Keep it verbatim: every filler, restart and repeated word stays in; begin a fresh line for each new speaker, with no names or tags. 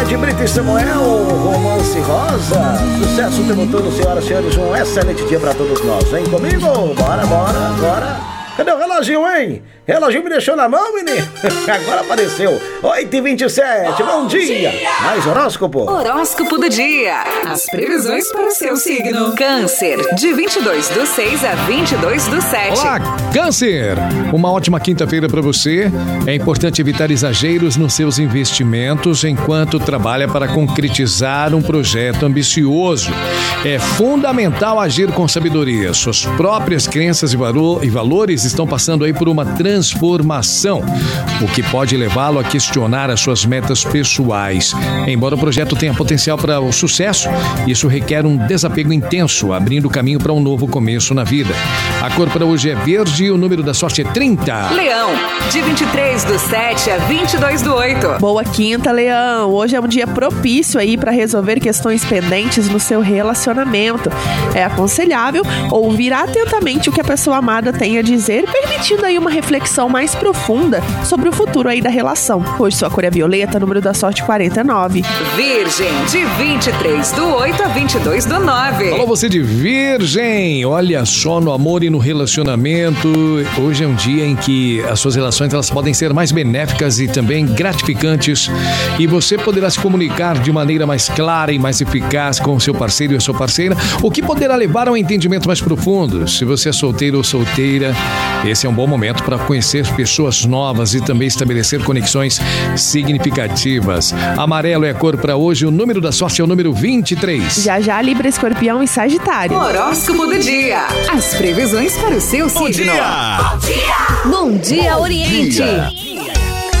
de Brito e Samuel, Romance Rosa. Sucesso o tempo todo, senhoras e senhores. Um excelente dia pra todos nós. Vem comigo, bora, bora, bora. Cadê o reloginho, hein? Reloginho me deixou na mão, menino. Agora apareceu. oito e vinte e sete, bom, bom dia. dia. Mais horóscopo.
Horóscopo do dia. As previsões para o seu signo. Câncer, de vinte e dois do seis a vinte e dois do sete.
Olá, Câncer. Uma ótima quinta-feira para você. É importante evitar exageros nos seus investimentos enquanto trabalha para concretizar um projeto ambicioso. É fundamental agir com sabedoria. Suas próprias crenças e, valor, e valores estão passando aí por uma transformação, o que pode levá-lo a questionar as suas metas pessoais. Embora o projeto tenha potencial para o sucesso, isso requer um desapego intenso, abrindo caminho para um novo começo na vida. A cor para hoje é verde e o número da sorte é trinta.
Leão, de vinte e três do sete a vinte e dois do oito.
Boa quinta, Leão. Hoje é um dia propício aí para resolver questões pendentes no seu relacionamento. É aconselhável ouvir atentamente o que a pessoa amada tem a dizer, permitindo aí uma reflexão mais profunda sobre o futuro aí da relação. Hoje sua cor é violeta, número da sorte quarenta e nove.
Virgem, de vinte e três do oito a vinte e dois do nove.
Alô, você de Virgem, olha só, no amor e no relacionamento, hoje é um dia em que as suas relações elas podem ser mais benéficas e também gratificantes, e você poderá se comunicar de maneira mais clara e mais eficaz com o seu parceiro e a sua parceira, o que poderá levar a um entendimento mais profundo. Se você é solteiro ou solteira, esse é um bom momento para conhecer pessoas novas e também estabelecer conexões significativas. Amarelo é a cor para hoje, o número da sorte é o número vinte e três.
Já já, Libra, Escorpião e Sagitário.
Horóscopo do dia. As previsões para o seu
Bom
signo.
dia!
Bom dia, Bom dia Oriente.
Dia.